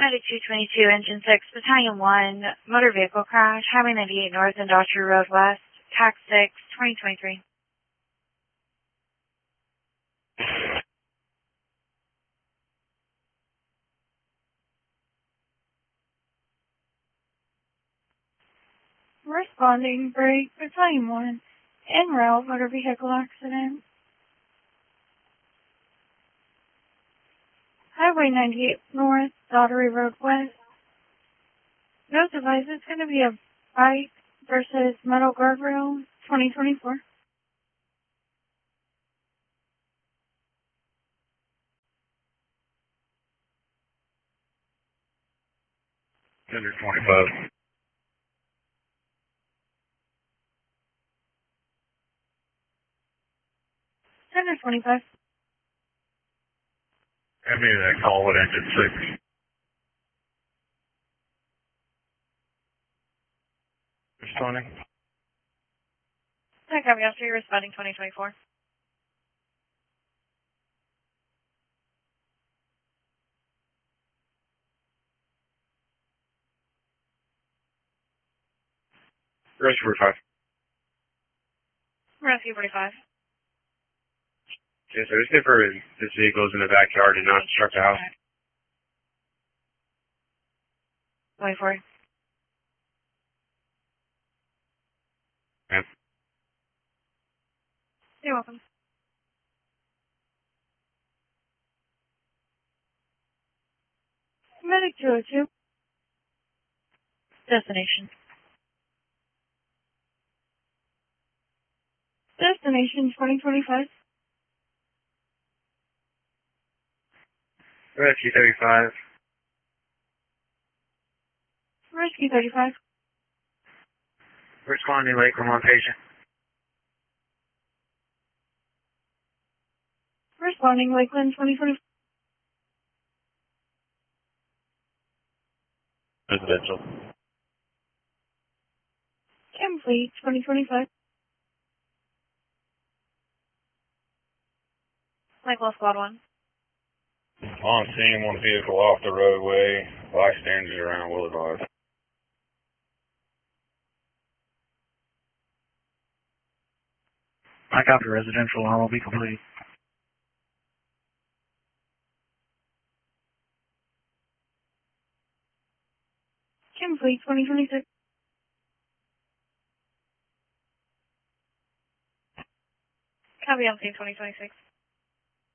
Medic 222, Engine 6, Battalion 1, motor vehicle crash, Highway 98 North, Industrial Road West, TAC 6, 2023. Responding, break, Battalion 1, en route, motor vehicle accident. Highway 98 North, Daughtery Road West. Note device is going to be a bike versus metal guardrail, 2024. 25. 25. Have me that call at Engine 6. Responding. TAC copy after you responding 2024. Rescue 45. Rescue 45. Yes, sir. This differ is this vehicle is in the backyard and not struck the house. 24. Yeah. You're welcome. Medic 202. Destination. Destination 2025. Rescue 35. Rescue 35. Responding Lakeland on patient. Responding Lakeland 2025. Residential. Complete 2025. Michael Squad 1. On scene, one vehicle off the roadway. Bystanders around will advise. I copy residential. I will be complete. Complete 2026. Copy on scene 2026.